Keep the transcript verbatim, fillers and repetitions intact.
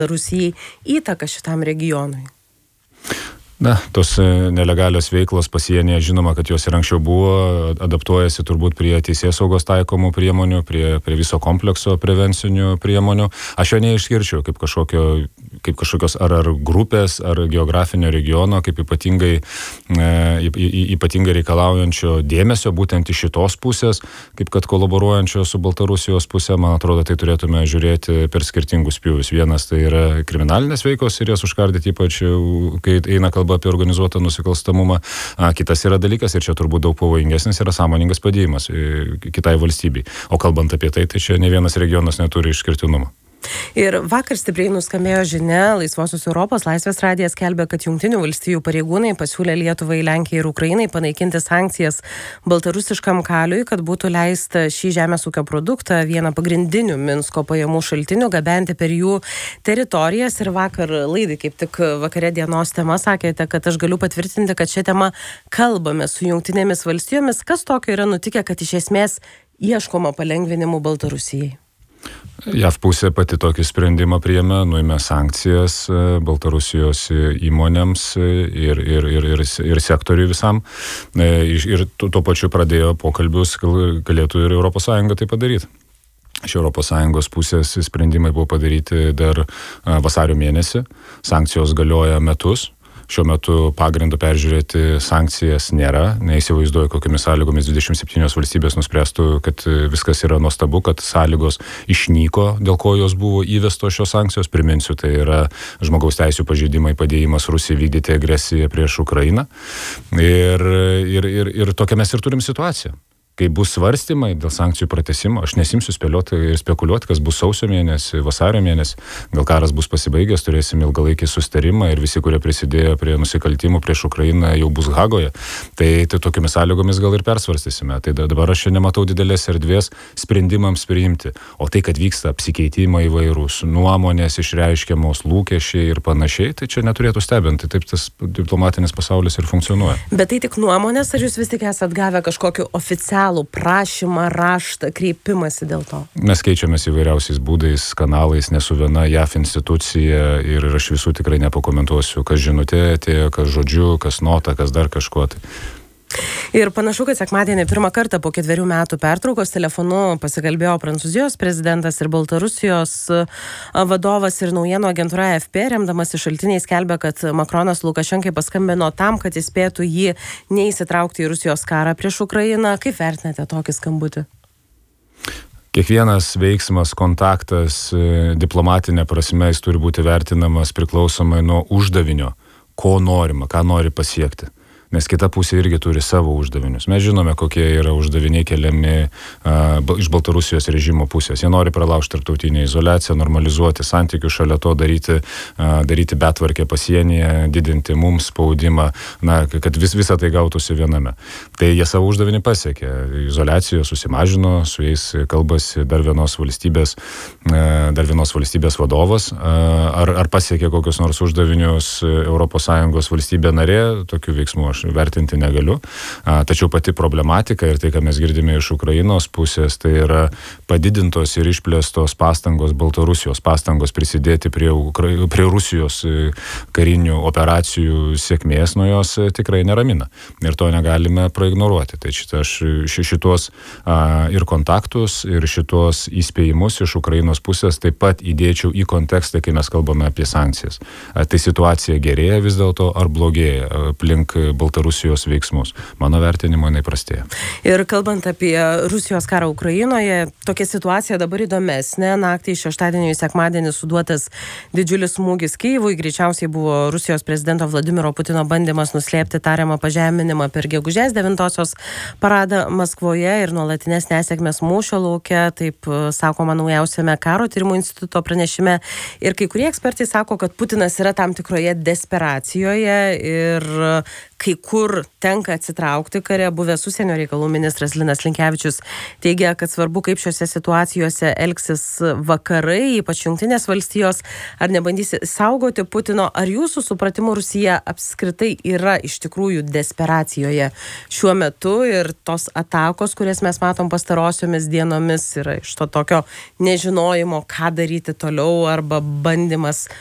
Rusijai įtaką šitam regionui? Na, tos nelegalios veiklos pasienyje, žinoma, kad jos ir anksčiau buvo, adaptuojasi turbūt prie teisės saugos taikomų priemonių, prie, prie viso komplekso prevencinių priemonių. Aš jo neišskirčiau kaip, kažkokio, kaip kažkokios ar, ar grupės, ar geografinio regiono, kaip ypatingai, e, ypatingai reikalaujančio dėmesio būtent iš šitos pusės, kaip kad kolaboruojančio su Baltarusijos pusė. Man atrodo, tai turėtume žiūrėti per skirtingus pjūvius. Vienas tai yra kriminalinės veikos ir jas užkardyti, ypač kai eina kalba apie organizuotą nusikalstamumą. A, kitas yra dalykas, ir čia turbūt daug pavojingesnis, yra sąmoningas padėjimas kitai valstybei. O kalbant apie tai, tai čia ne vienas regionas neturi išskirtinumo. Ir vakar stipriai nuskambėjo žinia, Laisvosios Europos Laisvės radijas skelbė, kad Jungtinių valstijų pareigūnai pasiūlė Lietuvai, Lenkijai ir Ukrainai panaikinti sankcijas baltarusiškam kaliui, kad būtų leista šį žemės ūkio produktą, vieną pagrindinių Minsko pajamų šaltinių, gabenti per jų teritorijas. Ir vakar laidai, kaip tik vakare dienos tema, sakėte, kad aš galiu patvirtinti, kad šią temą kalbame su Jungtinėmis valstijomis. Kas tokio yra nutikę, kad iš esmės ieškoma palengvinimų Baltarusijai? JAV pusė pati tokį sprendimą priėmė, nuėmė sankcijas Baltarusijos įmonėms ir, ir, ir, ir, ir sektoriui visam. Ir tuo pačiu pradėjo pokalbius, galėtų ir Europos Sąjunga tai padaryti. Iš Europos Sąjungos pusės sprendimai buvo padaryti dar vasario mėnesį. Sankcijos galioja metus. Šiuo metu pagrindų peržiūrėti sankcijas nėra. Neįsivaizduoju, kokiamis sąlygomis dvidešimt septynios valstybės nuspręstų, kad viskas yra nuostabu, kad sąlygos išnyko, dėl ko jos buvo įvestos šios sankcijos. Priminsiu, tai yra žmogaus teisių pažeidimai, padėjimas Rusijai vykdyti agresiją prieš Ukrainą. Ir, ir, ir, ir tokią mes ir turim situaciją. Kai bus svarstymai dėl sankcijų pratęsimo, aš nesimsiu spėlioti ir spekuliuoti, kas bus sausio mėnesį, vasario mėnesį. Gal karas bus pasibaigęs, turėsim ilgalaikį susitarimą ir visi, kurie prisidėjo prie nusikaltimų prieš Ukrainą, jau bus Hagoje. Tai, tai tokiamis sąlygomis gal ir persvarstysime. Tai dabar aš čia nematau didelės erdvės sprendimams priimti. O tai, kad vyksta apsikeitimai įvairūs, nuomonės išreiškiamos, lūkesčiai ir panašiai, tai čia neturėtų stebinti. Taip tas diplomatinis pasaulis ir funkcionuoja. Bet tai tik nuomonės, ar jūs vis tik esat gavę kažkokį oficialų prašymą, raštą, kreipimąsi dėl to? Mes keičiamės įvairiausiais būdais, kanalais, nesu viena JAF institucija ir aš visų tikrai nepakomentuosiu, kas žinutė atėjo, kas žodžiu, kas nota, kas dar kažkuo. Tai. Ir panašu, kad sekmadienį pirmą kartą po ketverių metų pertraukos telefonu pasikalbėjo Prancūzijos prezidentas ir Baltarusijos vadovas, ir naujienų agentūra A F P, remdamas iš šaltiniais, skelbia, kad Makronas Lukašenkai paskambino tam, kad įspėtų jį neįsitraukti į Rusijos karą prieš Ukrainą. Kaip vertinate tokį skambutį? Kiekvienas veiksmas, kontaktas diplomatinė prasme, jis turi būti vertinamas priklausomai nuo uždavinio, ko norima, ką nori pasiekti. Nes kita pusė irgi turi savo uždavinius. Mes žinome, kokie yra uždaviniai keliami a, iš Baltarusijos režimo pusės. Jie nori pralaužti tarptautinę izoliaciją, normalizuoti santykius, šalia to daryti, a, daryti betvarkę pasienyje, didinti mums spaudimą, na, kad vis, visa tai gautųsi viename. Tai jie savo uždavinį pasiekė. Izoliacijos susimažino, su jais kalbasi dar vienos valstybės, a, dar vienos valstybės vadovas. A, ar, ar pasiekė kokius nors uždavinius Europos Sąjungos valstybė narė, tokių veiksmų aš vertinti negaliu. A, tačiau pati problematika ir tai, ką mes girdime iš Ukrainos pusės, tai yra padidintos ir išplėstos pastangos Baltarusijos, pastangos prisidėti prie, Ukra... prie Rusijos karinių operacijų sėkmės, nuo jos tikrai neramina. Ir to negalime praignoruoti. Tai šitą aš šitos a, ir kontaktus, ir šitos įspėjimus iš Ukrainos pusės taip pat įdėčiau į kontekstą, kai mes kalbame apie sankcijas. A, tai situacija gerėja vis dėlto ar blogėja aplink Baltarusijos Baltarusijos veiksmus. Mano vertinimo jinai prastėja. Ir kalbant apie Rusijos karą Ukrainoje, tokia situacija dabar įdomesnė. Naktį iš šeštadienio į sekmadienį suduotas didžiulis smūgis Kyjivui. Greičiausiai buvo Rusijos prezidento Vladimiro Putino bandymas nuslėpti tariamą pažeminimą per gegužės devintosios paradą Maskvoje ir nuolatinės nesėkmės mūšio lauke, taip sakoma naujausiame Karo tyrimų instituto pranešime. Ir kai kurie ekspertai sako, kad Putinas yra tam tikroje desperacijoje ir kai kur tenka atsitraukti kare. Buvęs užsienio reikalų ministras Linas Linkevičius teigia, kad svarbu, kaip šiuose situacijose elgsis vakarai, ypač Jungtinės valstijos, ar nebandys saugoti Putino. Ar jūsų supratimu Rusija apskritai yra iš tikrųjų desperacijoje šiuo metu ir tos atakos, kurias mes matom pastarosiomis dienomis, yra iš to tokio nežinojimo, ką daryti toliau, arba bandymas